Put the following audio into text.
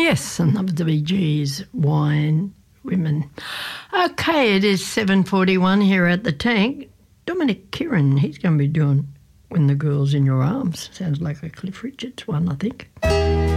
Yes, and the Bee Gees, Wine, Women. Okay, it is 7:41 here at the Tank. Dominic Kieran, he's going to be doing When the Girl's in Your Arms. Sounds like a Cliff Richards one, I think.